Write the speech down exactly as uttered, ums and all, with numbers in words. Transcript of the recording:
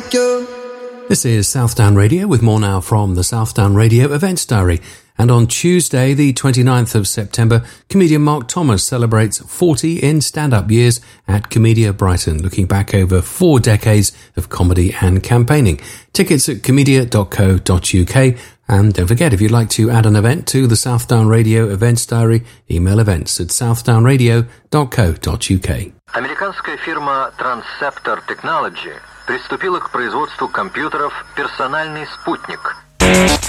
like you. This is Southdown Radio with more now from the Southdown Radio Events Diary. And on Tuesday, the twenty-ninth of September, comedian Mark Thomas celebrates forty in stand-up years at Comedia Brighton, looking back over four decades of comedy and campaigning. Tickets at comedia dot co dot uk. And don't forget, if you'd like to add an event to the Southdown Radio Events Diary, email events at southdown radio dot co dot uk. Американская фирма Transceptor Technology приступила к производству компьютеров «Персональный спутник».